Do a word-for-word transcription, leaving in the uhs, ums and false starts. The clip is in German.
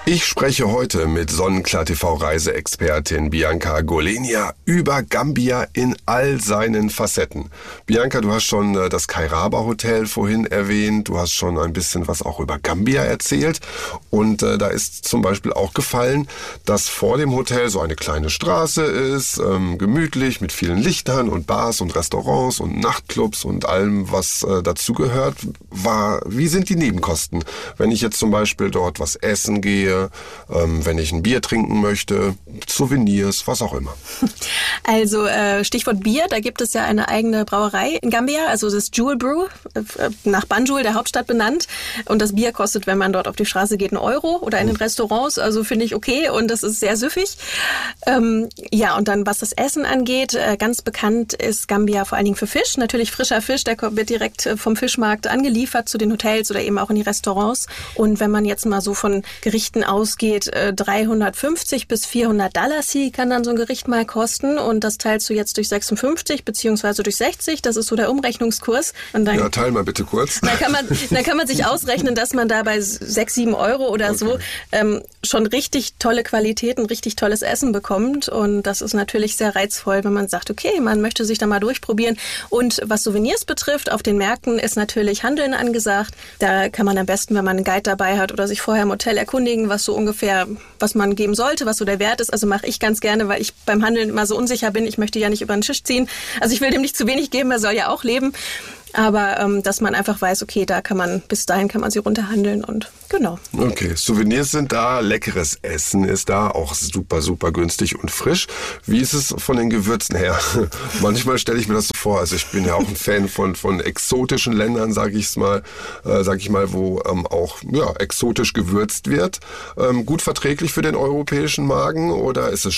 Ich spreche heute mit Sonnenklar-T V-Reiseexpertin Bianca Golenia über Gambia in all seinen Facetten. Bianca, du hast schon äh, das Kairaba Hotel vorhin erwähnt, du hast schon ein bisschen was auch über Gambia erzählt und äh, da ist zum Beispiel auch gefallen, dass vor dem Hotel so eine kleine Straße ist, ähm, gemütlich mit vielen Lichtern und Bars und Restaurants und Nachtclubs und allem, was äh, dazu gehört. War, wie sind die Nebenkosten, wenn ich jetzt zum Beispiel dort was essen gehe, Ähm, wenn ich ein Bier trinken möchte, Souvenirs, was auch immer. Also äh, Stichwort Bier, da gibt es ja eine eigene Brauerei in Gambia, also das ist Jewel Brew, äh, nach Banjul, der Hauptstadt, benannt. Und das Bier kostet, wenn man dort auf die Straße geht, einen Euro oder in den Restaurants, also finde ich okay und das ist sehr süffig. Ähm, ja, und dann was das Essen angeht, äh, ganz bekannt ist Gambia vor allen Dingen für Fisch. Natürlich frischer Fisch, der wird direkt vom Fischmarkt angeliefert zu den Hotels oder eben auch in die Restaurants. Und wenn man jetzt mal so von Gerichten ausgeht, dreihundertfünfzig bis vierhundert Dollar kann dann so ein Gericht mal kosten und das teilst du jetzt durch sechsundfünfzig beziehungsweise durch sechzig, das ist so der Umrechnungskurs. Und dann, ja, teil mal bitte kurz. Dann kann man, dann kann man sich ausrechnen, dass man da bei sechs, sieben Euro oder okay. so ähm, schon richtig tolle Qualitäten, richtig tolles Essen bekommt und das ist natürlich sehr reizvoll, wenn man sagt, okay, man möchte sich da mal durchprobieren und was Souvenirs betrifft, auf den Märkten ist natürlich Handeln angesagt. Da kann man am besten, wenn man einen Guide dabei hat oder sich vorher im Hotel erkundigen, was so ungefähr, was man geben sollte, was so der Wert ist. Also mache ich ganz gerne, weil ich beim Handeln immer so unsicher bin. Ich möchte ja nicht über den Tisch ziehen. Also ich will dem nicht zu wenig geben, er soll ja auch leben. Aber ähm, dass man einfach weiß, okay, da kann man, bis dahin kann man sie runterhandeln und genau. Okay, Souvenirs sind da, leckeres Essen ist da, auch super, super günstig und frisch. Wie ist es von den Gewürzen her? Manchmal stelle ich mir das so vor, also ich bin ja auch ein Fan von von exotischen Ländern, sage ich es mal, äh, sage ich mal, wo ähm, auch ja exotisch gewürzt wird. Ähm, gut verträglich für den europäischen Magen oder ist es